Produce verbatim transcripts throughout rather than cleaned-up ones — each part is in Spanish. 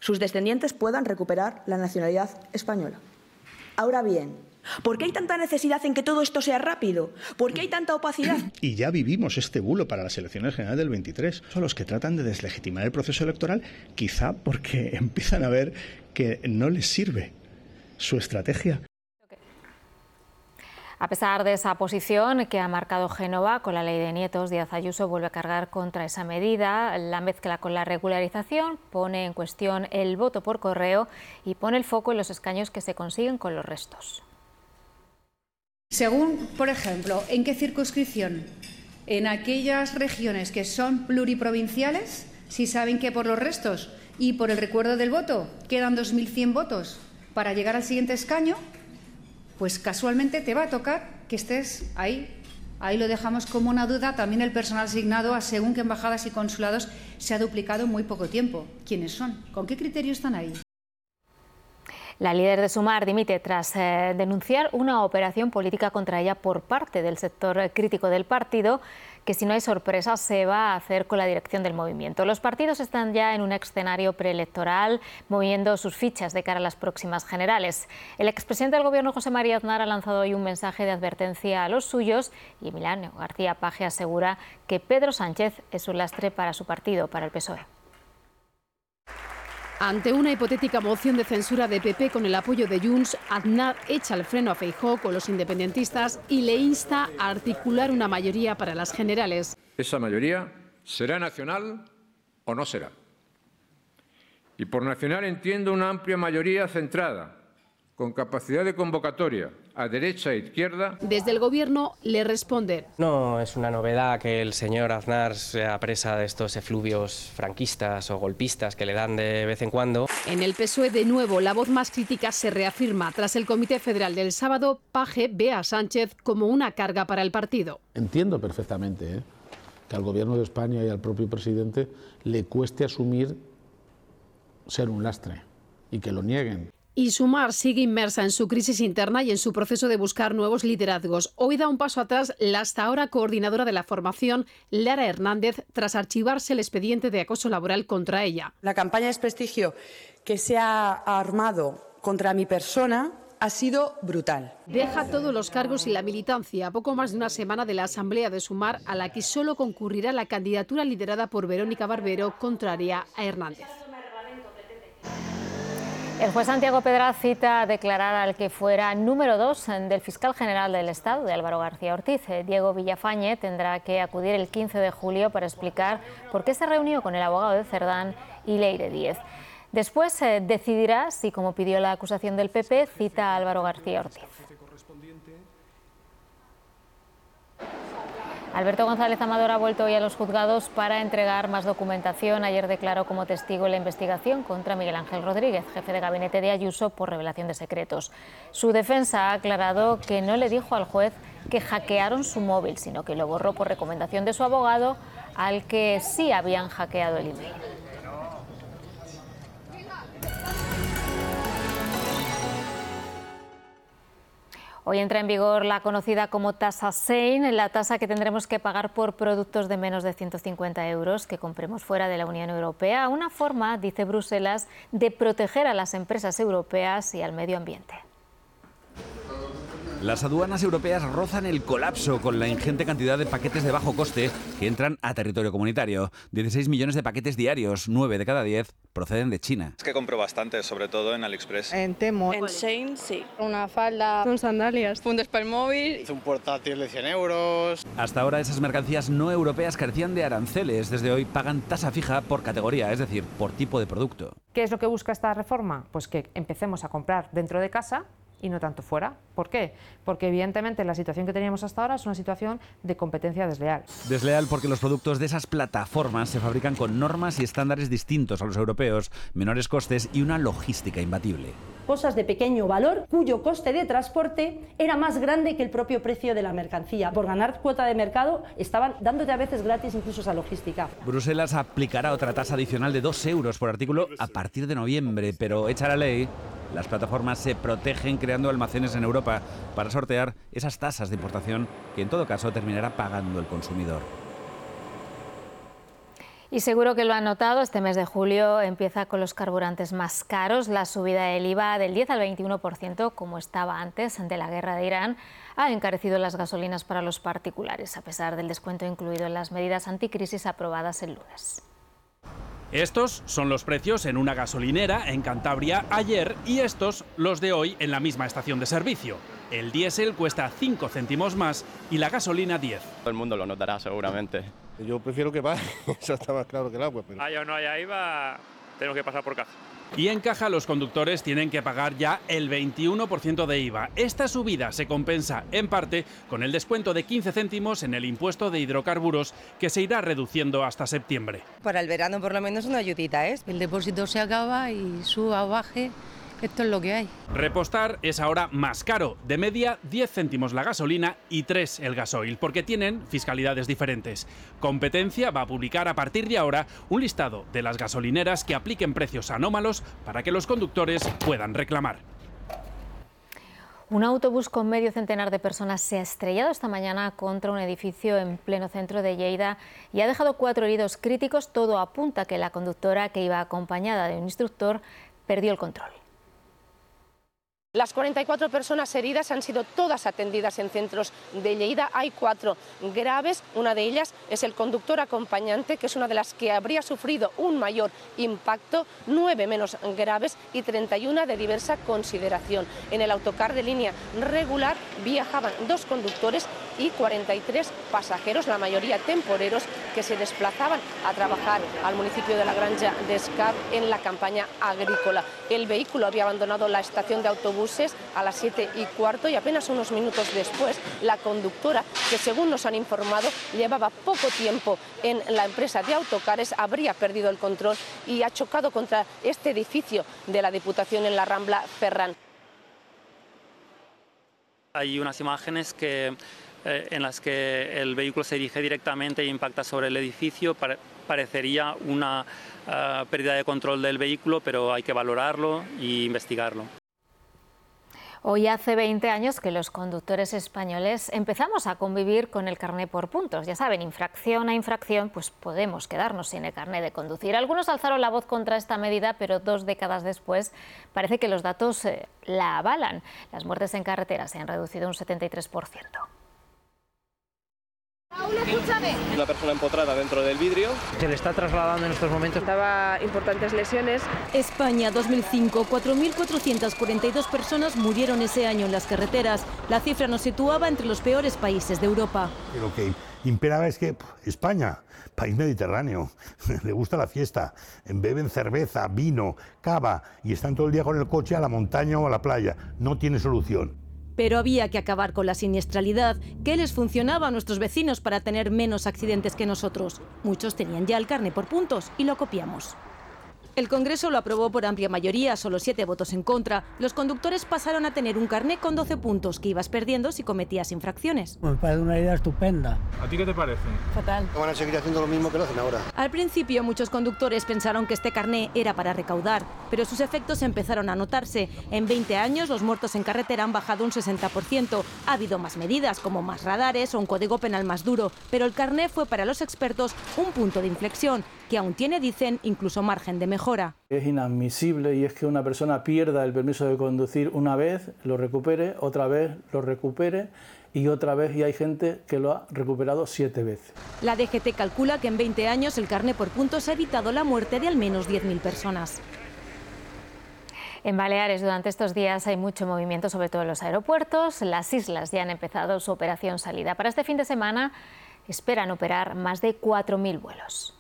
sus descendientes puedan recuperar la nacionalidad española. Ahora bien, ¿por qué hay tanta necesidad en que todo esto sea rápido? ¿Por qué hay tanta opacidad? Y ya vivimos este bulo para las elecciones generales del veintitrés. Son los que tratan de deslegitimar el proceso electoral, quizá porque empiezan a ver que no les sirve su estrategia. A pesar de esa posición que ha marcado Génova con la ley de nietos, Díaz Ayuso vuelve a cargar contra esa medida. La mezcla con la regularización pone en cuestión el voto por correo y pone el foco en los escaños que se consiguen con los restos. Según, por ejemplo, en qué circunscripción, en aquellas regiones que son pluriprovinciales, si saben que por los restos y por el recuerdo del voto quedan dos mil cien votos para llegar al siguiente escaño, pues casualmente te va a tocar que estés ahí. Ahí lo dejamos como una duda. También el personal asignado a según qué embajadas y consulados se ha duplicado en muy poco tiempo. ¿Quiénes son? ¿Con qué criterio están ahí? La líder de Sumar dimite tras eh, denunciar una operación política contra ella por parte del sector crítico del partido, que si no hay sorpresa se va a hacer con la dirección del movimiento. Los partidos están ya en un escenario preelectoral, moviendo sus fichas de cara a las próximas generales. El expresidente del Gobierno, José María Aznar, ha lanzado hoy un mensaje de advertencia a los suyos y Emiliano García Paje asegura que Pedro Sánchez es un lastre para su partido, para el P S O E. Ante una hipotética moción de censura de P P con el apoyo de Junts, Aznar echa el freno a Feijóo con los independentistas y le insta a articular una mayoría para las generales. Esa mayoría será nacional o no será. Y por nacional entiendo una amplia mayoría centrada, con capacidad de convocatoria a derecha e izquierda. Desde el Gobierno le responden. No es una novedad que el señor Aznar sea presa de estos efluvios franquistas o golpistas que le dan de vez en cuando. En el P S O E, de nuevo, la voz más crítica se reafirma. Tras el Comité Federal del sábado, Paje ve a Sánchez como una carga para el partido. Entiendo perfectamente ¿eh? que al Gobierno de España y al propio presidente le cueste asumir ser un lastre y que lo nieguen. Y Sumar sigue inmersa en su crisis interna y en su proceso de buscar nuevos liderazgos. Hoy da un paso atrás la hasta ahora coordinadora de la formación, Lara Hernández, tras archivarse el expediente de acoso laboral contra ella. La campaña de desprestigio que se ha armado contra mi persona ha sido brutal. Deja todos los cargos y la militancia a poco más de una semana de la asamblea de Sumar, a la que solo concurrirá la candidatura liderada por Verónica Barbero, contraria a Hernández. El juez Santiago Pedraz cita a declarar al que fuera número dos del fiscal general del Estado, de Álvaro García Ortiz. Diego Villafañe tendrá que acudir el quince de julio para explicar por qué se reunió con el abogado de Cerdán y Leire Díez. Después eh, decidirá si, como pidió la acusación del P P, cita a Álvaro García Ortiz. Alberto González Amador ha vuelto hoy a los juzgados para entregar más documentación. Ayer declaró como testigo en la investigación contra Miguel Ángel Rodríguez, jefe de gabinete de Ayuso, por revelación de secretos. Su defensa ha aclarado que no le dijo al juez que hackearon su móvil, sino que lo borró por recomendación de su abogado, al que sí habían hackeado el email. Hoy entra en vigor la conocida como tasa Sein, la tasa que tendremos que pagar por productos de menos de ciento cincuenta euros que compremos fuera de la Unión Europea. Una forma, dice Bruselas, de proteger a las empresas europeas y al medio ambiente. Las aduanas europeas rozan el colapso con la ingente cantidad de paquetes de bajo coste que entran a territorio comunitario. dieciséis millones de paquetes diarios, nueve de cada diez proceden de China. Es que compro bastante, sobre todo en AliExpress. En Temo. En Shein, sí. Una falda, son sandalias, fundas para el móvil. Un portátil de cien euros. Hasta ahora esas mercancías no europeas carecían de aranceles. Desde hoy pagan tasa fija por categoría, es decir, por tipo de producto. ¿Qué es lo que busca esta reforma? Pues que empecemos a comprar dentro de casa y no tanto fuera. ¿Por qué? Porque evidentemente la situación que teníamos hasta ahora es una situación de competencia desleal. Desleal porque los productos de esas plataformas se fabrican con normas y estándares distintos a los europeos, menores costes y una logística imbatible. Cosas de pequeño valor cuyo coste de transporte era más grande que el propio precio de la mercancía. Por ganar cuota de mercado estaban dándote a veces gratis incluso esa logística. Bruselas aplicará otra tasa adicional de dos euros por artículo a partir de noviembre, pero hecha la ley, las plataformas se protegen creando almacenes en Europa para sortear esas tasas de importación que en todo caso terminará pagando el consumidor. Y seguro que lo han notado, este mes de julio empieza con los carburantes más caros. La subida del I V A del diez al veintiuno por ciento, como estaba antes de la guerra de Irán, ha encarecido las gasolinas para los particulares, a pesar del descuento incluido en las medidas anticrisis aprobadas el lunes. Estos son los precios en una gasolinera en Cantabria ayer y estos los de hoy en la misma estación de servicio. El diésel cuesta cinco céntimos más y la gasolina diez. Todo el mundo lo notará seguramente. Yo prefiero que baje, eso está más claro que el agua. Pero... Haya o no haya I V A, tenemos que pasar por caja. Y en caja los conductores tienen que pagar ya el veintiuno por ciento de I V A. Esta subida se compensa en parte con el descuento de quince céntimos en el impuesto de hidrocarburos que se irá reduciendo hasta septiembre. Para el verano por lo menos una ayudita, ¿eh? El depósito se acaba y suba o baje. Esto es lo que hay. Repostar es ahora más caro, de media diez céntimos la gasolina y tres el gasoil, porque tienen fiscalidades diferentes. Competencia va a publicar a partir de ahora un listado de las gasolineras que apliquen precios anómalos para que los conductores puedan reclamar. Un autobús con medio centenar de personas se ha estrellado esta mañana contra un edificio en pleno centro de Lleida y ha dejado cuatro heridos críticos. Todo apunta a que la conductora, que iba acompañada de un instructor, perdió el control. Las cuarenta y cuatro personas heridas han sido todas atendidas en centros de Lleida. Hay cuatro graves. Una de ellas es el conductor acompañante, que es una de las que habría sufrido un mayor impacto. Nueve menos graves y treinta y una de diversa consideración. En el autocar de línea regular viajaban dos conductores y cuarenta y tres pasajeros, la mayoría temporeros, que se desplazaban a trabajar al municipio de la Granja d'Escarp en la campaña agrícola. El vehículo había abandonado la estación de autobús a las siete y cuarto y apenas unos minutos después la conductora, que según nos han informado llevaba poco tiempo en la empresa de autocares, habría perdido el control y ha chocado contra este edificio de la Diputación en la Rambla Ferran. Hay unas imágenes que, eh, en las que el vehículo se dirige directamente e impacta sobre el edificio. Pare- parecería una uh, pérdida de control del vehículo, pero hay que valorarlo e investigarlo. Hoy hace veinte años que los conductores españoles empezamos a convivir con el carné por puntos. Ya saben, infracción a infracción, pues podemos quedarnos sin el carné de conducir. Algunos alzaron la voz contra esta medida, pero dos décadas después parece que los datos eh, la avalan. Las muertes en carretera se han reducido un setenta y tres por ciento. Raúl, escúchame. Una persona empotrada dentro del vidrio. Se le está trasladando en estos momentos. Daba importantes lesiones. España dos mil cinco, cuatro mil cuatrocientas cuarenta y dos personas murieron ese año en las carreteras. La cifra nos situaba entre los peores países de Europa. Lo que imperaba es que España, país mediterráneo, le gusta la fiesta, beben cerveza, vino, cava y están todo el día con el coche a la montaña o a la playa. No tiene solución. Pero había que acabar con la siniestralidad. ¿Qué les funcionaba a nuestros vecinos para tener menos accidentes que nosotros? Muchos tenían ya el carné por puntos y lo copiamos. El Congreso lo aprobó por amplia mayoría, solo siete votos en contra. Los conductores pasaron a tener un carné con doce puntos que ibas perdiendo si cometías infracciones. Me parece una idea estupenda. ¿A ti qué te parece? Fatal. Van a seguir haciendo lo mismo que lo hacen ahora. Al principio muchos conductores pensaron que este carné era para recaudar, pero sus efectos empezaron a notarse. En veinte años los muertos en carretera han bajado un sesenta por ciento. Ha habido más medidas, como más radares o un código penal más duro, pero el carné fue para los expertos un punto de inflexión, que aún tiene, dicen, incluso margen de mejora. Es inadmisible y es que una persona pierda el permiso de conducir una vez, lo recupere, otra vez lo recupere y otra vez, y hay gente que lo ha recuperado siete veces. La D G T calcula que en veinte años el carné por puntos ha evitado la muerte de al menos diez mil personas. En Baleares durante estos días hay mucho movimiento, sobre todo en los aeropuertos. Las islas ya han empezado su operación salida. Para este fin de semana esperan operar más de cuatro mil vuelos.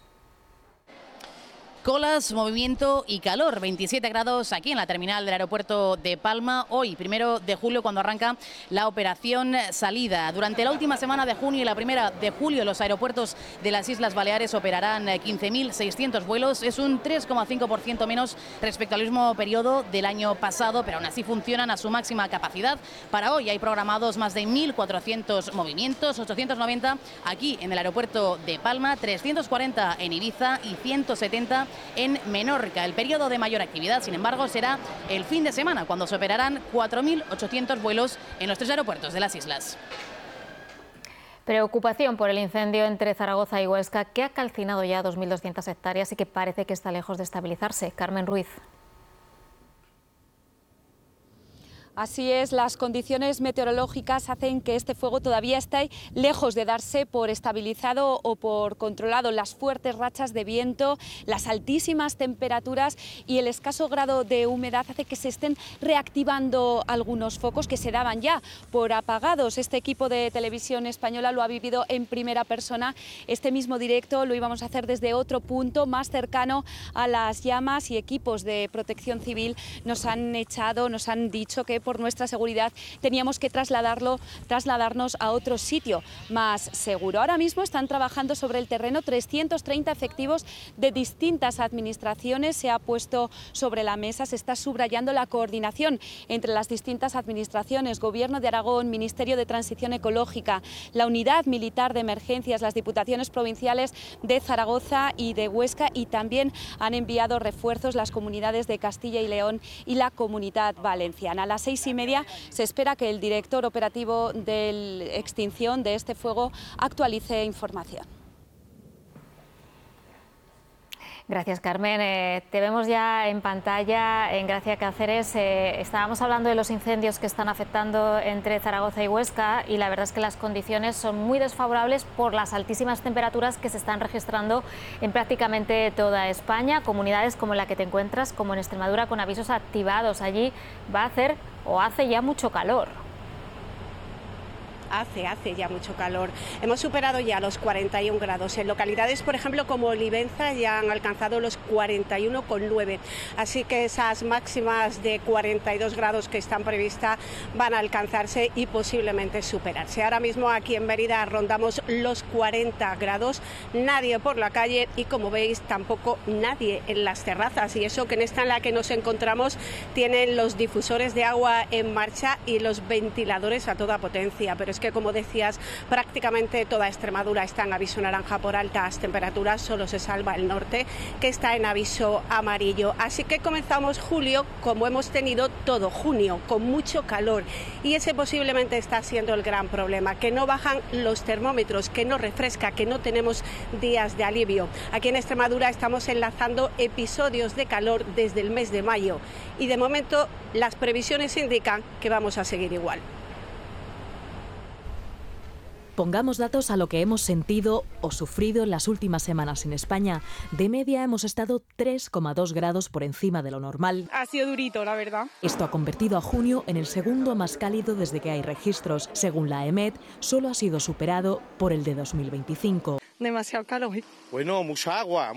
Colas, movimiento y calor, veintisiete grados aquí en la terminal del aeropuerto de Palma, hoy, primero de julio, cuando arranca la operación salida. Durante la última semana de junio y la primera de julio, los aeropuertos de las Islas Baleares operarán quince mil seiscientos vuelos, es un tres coma cinco por ciento menos respecto al mismo periodo del año pasado, pero aún así funcionan a su máxima capacidad. Para hoy hay programados más de mil cuatrocientos movimientos, ochocientos noventa aquí en el aeropuerto de Palma, trescientos cuarenta en Ibiza y ciento setenta en Menorca. El periodo de mayor actividad, sin embargo, será el fin de semana, cuando se operarán cuatro mil ochocientos vuelos en los tres aeropuertos de las islas. Preocupación por el incendio entre Zaragoza y Huesca, que ha calcinado ya dos mil doscientas hectáreas y que parece que está lejos de estabilizarse. Carmen Ruiz. Así es, las condiciones meteorológicas hacen que este fuego todavía esté lejos de darse por estabilizado o por controlado. Las fuertes rachas de viento, las altísimas temperaturas y el escaso grado de humedad hace que se estén reactivando algunos focos que se daban ya por apagados. Este equipo de Televisión Española lo ha vivido en primera persona. Este mismo directo lo íbamos a hacer desde otro punto más cercano a las llamas, y equipos de protección civil nos han echado, nos han dicho que por nuestra seguridad teníamos que trasladarlo, trasladarnos a otro sitio más seguro. Ahora mismo están trabajando sobre el terreno trescientos treinta efectivos de distintas administraciones. Se ha puesto sobre la mesa, se está subrayando la coordinación entre las distintas administraciones: Gobierno de Aragón, Ministerio de Transición Ecológica, la Unidad Militar de Emergencias, las Diputaciones Provinciales de Zaragoza y de Huesca, y también han enviado refuerzos las comunidades de Castilla y León y la Comunidad Valenciana. A las seis y media se espera que el director operativo de extinción de este fuego actualice información. Gracias, Carmen. Eh, te vemos ya en pantalla en Gracia Cáceres. Eh, estábamos hablando de los incendios que están afectando entre Zaragoza y Huesca, y la verdad es que las condiciones son muy desfavorables por las altísimas temperaturas que se están registrando en prácticamente toda España. Comunidades como la que te encuentras, como en Extremadura, con avisos activados. Allí va a hacer o hace ya mucho calor. Hace, hace ya mucho calor. Hemos superado ya los cuarenta y un grados. En localidades, por ejemplo, como Olivenza, ya han alcanzado los cuarenta y uno coma nueve. Así que esas máximas de cuarenta y dos grados que están previstas van a alcanzarse y posiblemente superarse. Ahora mismo aquí en Mérida rondamos los cuarenta grados. Nadie por la calle y, como veis, tampoco nadie en las terrazas. Y eso que en esta en la que nos encontramos tienen los difusores de agua en marcha y los ventiladores a toda potencia. Pero es que, como decías, prácticamente toda Extremadura está en aviso naranja por altas temperaturas. Solo se salva el norte, que está en aviso amarillo. Así que comenzamos julio como hemos tenido todo junio, con mucho calor, y ese posiblemente está siendo el gran problema, que no bajan los termómetros, que no refresca, que no tenemos días de alivio. Aquí en Extremadura estamos enlazando episodios de calor desde el mes de mayo, y de momento las previsiones indican que vamos a seguir igual. Pongamos datos a lo que hemos sentido o sufrido en las últimas semanas en España. De media hemos estado tres coma dos grados por encima de lo normal. Ha sido durito, la verdad. Esto ha convertido a junio en el segundo más cálido desde que hay registros. Según la EMET, solo ha sido superado por el de dos mil veinticinco. Demasiado calor. Bueno, mucha agua.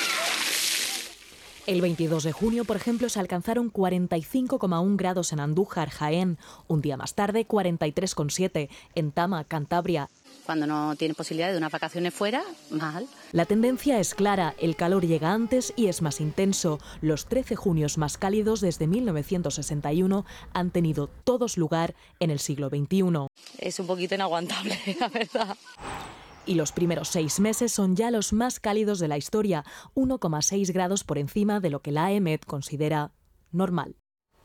El veintidós de junio, por ejemplo, se alcanzaron cuarenta y cinco coma uno grados en Andújar, Jaén. Un día más tarde, cuarenta y tres coma siete en Tama, Cantabria. Cuando no tienes posibilidad de unas vacaciones fuera, mal. La tendencia es clara, el calor llega antes y es más intenso. Los trece junios más cálidos desde mil novecientos sesenta y uno han tenido todos lugar en el siglo veintiuno. Es un poquito inaguantable, la verdad. Y los primeros seis meses son ya los más cálidos de la historia, uno coma seis grados por encima de lo que la EMET considera normal.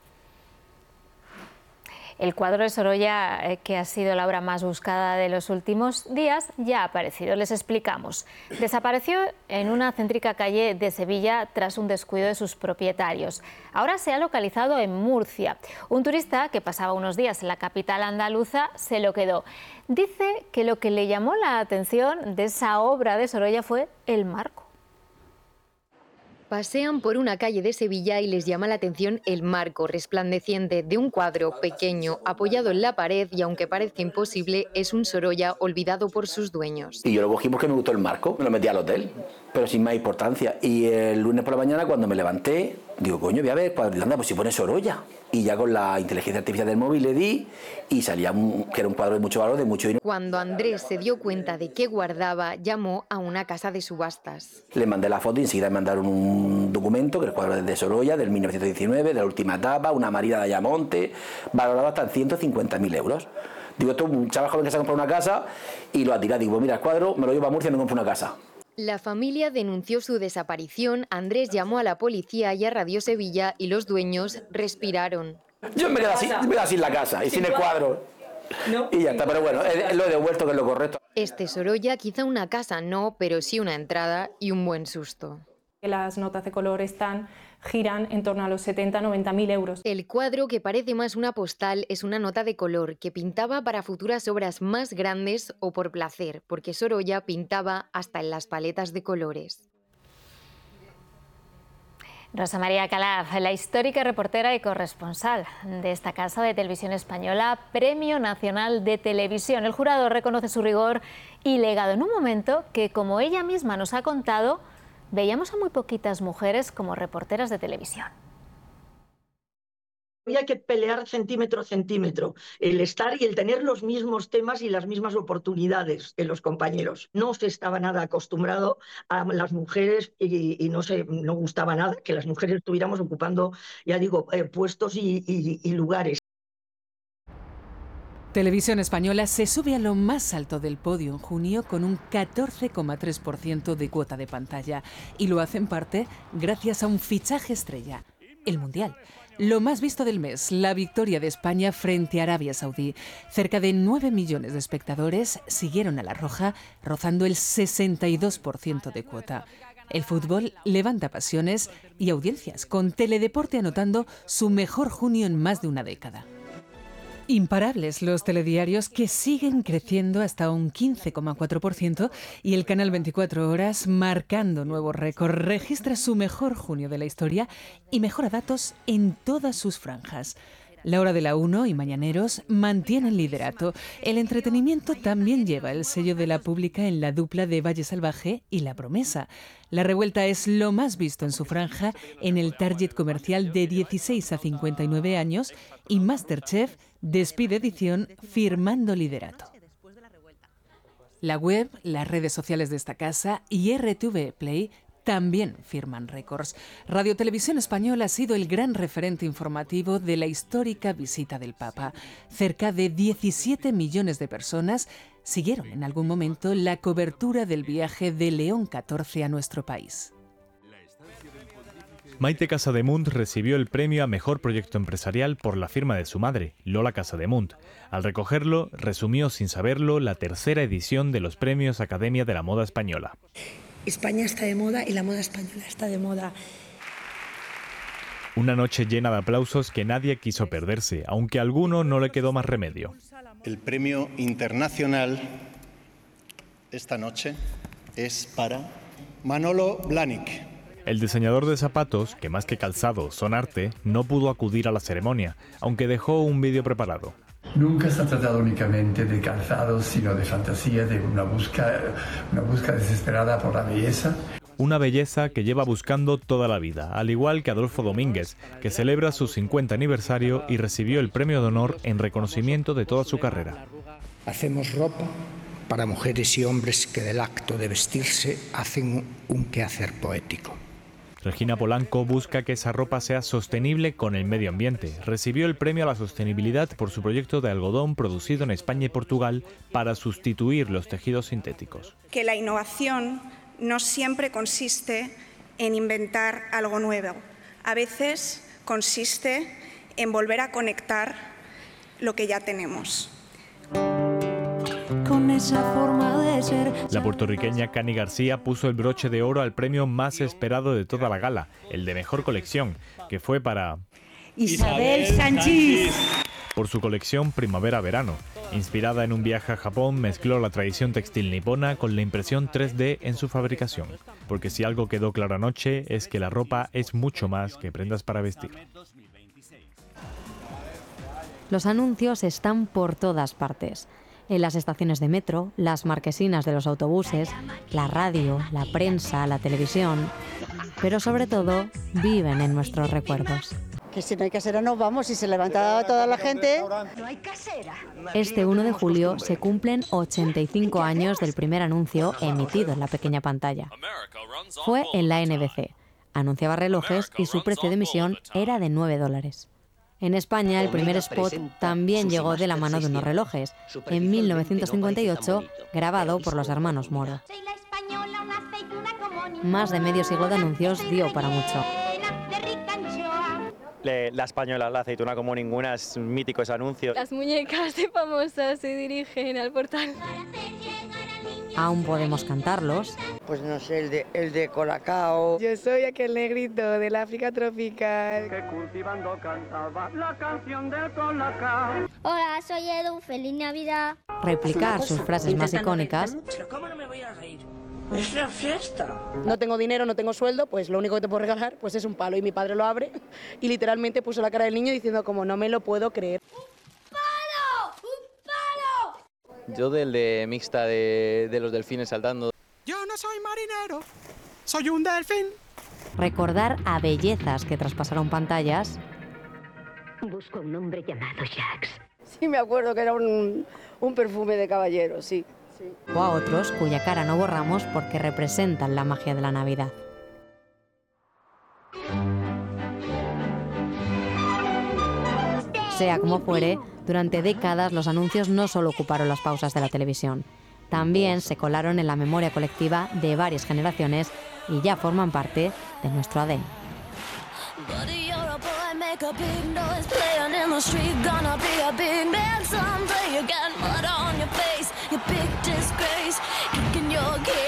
El cuadro de Sorolla, eh, que ha sido la obra más buscada de los últimos días, ya ha aparecido. Les explicamos. Desapareció en una céntrica calle de Sevilla tras un descuido de sus propietarios. Ahora se ha localizado en Murcia. Un turista que pasaba unos días en la capital andaluza se lo quedó. Dice que lo que le llamó la atención de esa obra de Sorolla fue el marco. Pasean por una calle de Sevilla y les llama la atención el marco resplandeciente de un cuadro pequeño apoyado en la pared, y aunque parece imposible, es un Sorolla olvidado por sus dueños. Y yo lo cogí porque me gustó el marco, me lo metí al hotel, pero sin más importancia. Y el lunes por la mañana, cuando me levanté, digo, coño, voy a ver, pues, anda, pues si pone Sorolla. Y ya con la inteligencia artificial del móvil le di y salía un, que era un cuadro de mucho valor, de mucho dinero. Cuando Andrés se dio cuenta de qué guardaba, llamó a una casa de subastas. Le mandé la foto y enseguida me mandaron un documento, que el cuadro es de Sorolla, del mil novecientos diecinueve, de la última etapa, una marida de Ayamonte, valorado hasta en ciento cincuenta mil euros. Digo, esto es un chaval joven que se ha comprado una casa y lo ha tirado. Digo, mira, el cuadro me lo llevo a Murcia y me compro una casa. La familia denunció su desaparición, Andrés llamó a la policía y a Radio Sevilla y los dueños respiraron. Yo me quedé así, me quedé así en la casa y sin el cuadro. No, y ya está, pero bueno, lo he devuelto, que es lo correcto. Este Sorolla, quizá una casa no, pero sí una entrada y un buen susto. Las notas de color están, giran en torno a los setenta a noventa mil euros. El cuadro, que parece más una postal, es una nota de color que pintaba para futuras obras más grandes o por placer, porque Sorolla pintaba hasta en las paletas de colores. Rosa María Calaf, la histórica reportera y corresponsal de esta casa de televisión española, Premio Nacional de Televisión. El jurado reconoce su rigor y legado en un momento que, como ella misma nos ha contado, veíamos a muy poquitas mujeres como reporteras de televisión. Había que pelear centímetro a centímetro, el estar y el tener los mismos temas y las mismas oportunidades que los compañeros. No se estaba nada acostumbrado a las mujeres y, y no se no gustaba nada que las mujeres estuviéramos ocupando, ya digo, eh, puestos y, y, y lugares. Televisión Española se sube a lo más alto del podio en junio con un catorce coma tres por ciento de cuota de pantalla, y lo hace en parte gracias a un fichaje estrella, el Mundial. Lo más visto del mes, la victoria de España frente a Arabia Saudí. Cerca de nueve millones de espectadores siguieron a la roja, rozando el sesenta y dos por ciento de cuota. El fútbol levanta pasiones y audiencias, con Teledeporte anotando su mejor junio en más de una década. Imparables los telediarios, que siguen creciendo hasta un quince coma cuatro por ciento, y el canal veinticuatro horas, marcando nuevo récord, registra su mejor junio de la historia y mejora datos en todas sus franjas. La Hora de la Uno y Mañaneros mantienen liderato. El entretenimiento también lleva el sello de la pública en la dupla de Valle Salvaje y La Promesa. La Revuelta es lo más visto en su franja en el target comercial de dieciséis a cincuenta y nueve años, y MasterChef despide edición firmando liderato. La web, las redes sociales de esta casa y R T V Play también firman récords. Radio Televisión Española ha sido el gran referente informativo de la histórica visita del Papa. Cerca de diecisiete millones de personas siguieron en algún momento la cobertura del viaje de León catorce a nuestro país. Maite Casademunt recibió el premio a Mejor Proyecto Empresarial por la firma de su madre, Lola Casademunt. Al recogerlo, resumió sin saberlo la tercera edición de los Premios Academia de la Moda Española. España está de moda y la moda española está de moda. Una noche llena de aplausos que nadie quiso perderse, aunque a alguno no le quedó más remedio. El premio internacional esta noche es para Manolo Blahnik. El diseñador de zapatos, que más que calzado son arte, no pudo acudir a la ceremonia, aunque dejó un vídeo preparado. Nunca se ha tratado únicamente de calzados, sino de fantasía, de una búsqueda, una búsqueda desesperada por la belleza. Una belleza que lleva buscando toda la vida, al igual que Adolfo Domínguez, que celebra su cincuenta aniversario y recibió el premio de honor en reconocimiento de toda su carrera. Hacemos ropa para mujeres y hombres que del acto de vestirse hacen un quehacer poético. Regina Polanco busca que esa ropa sea sostenible con el medio ambiente. Recibió el premio a la sostenibilidad por su proyecto de algodón producido en España y Portugal para sustituir los tejidos sintéticos. Que la innovación no siempre consiste en inventar algo nuevo. A veces consiste en volver a conectar lo que ya tenemos. Con esa forma de ser. La puertorriqueña Cani García puso el broche de oro al premio más esperado de toda la gala, el de Mejor Colección, que fue para Isabel Sanchís. Por su colección Primavera-Verano. Inspirada en un viaje a Japón, mezcló la tradición textil nipona con la impresión tres D en su fabricación. Porque si algo quedó claro anoche es que la ropa es mucho más que prendas para vestir. Los anuncios están por todas partes. En las estaciones de metro, las marquesinas de los autobuses, la radio, la prensa, la televisión, pero sobre todo viven en nuestros recuerdos. Que si no hay casera nos vamos, si se levanta toda la gente. No hay casera. Este uno de julio se cumplen ochenta y cinco años del primer anuncio emitido en la pequeña pantalla. Fue en la N B C. Anunciaba relojes y su precio de emisión era de nueve dólares. En España, el primer spot también llegó de la mano de unos relojes, en mil novecientos cincuenta y ocho, grabado por los hermanos Moro. Más de medio siglo de anuncios dio para mucho. Le, la española, la aceituna como ninguna, es mítico ese anuncio. Las muñecas de famosas se dirigen al portal. Aún podemos cantarlos. Pues no sé, el de, el de Colacao. Yo soy aquel negrito del África tropical. Que cultivando cantaba la canción del Colacao. Hola, soy Edu, feliz Navidad. Replicar sus frases más icónicas. ¿Cómo no me voy a reír? Es la fiesta. No tengo dinero, no tengo sueldo, pues lo único que te puedo regalar pues es un palo. Y mi padre lo abre y literalmente puso la cara del niño diciendo como no me lo puedo creer. Yo del de mixta de, de los delfines saltando. Yo no soy marinero, soy un delfín. Recordar a bellezas que traspasaron pantallas. Busco a un hombre llamado Jax. Sí, me acuerdo que era un, un perfume de caballero, sí, sí. O a otros cuya cara no borramos porque representan la magia de la Navidad. Sea como fuere, durante décadas los anuncios no solo ocuparon las pausas de la televisión, también se colaron en la memoria colectiva de varias generaciones y ya forman parte de nuestro A D N. Your big disgrace, kicking your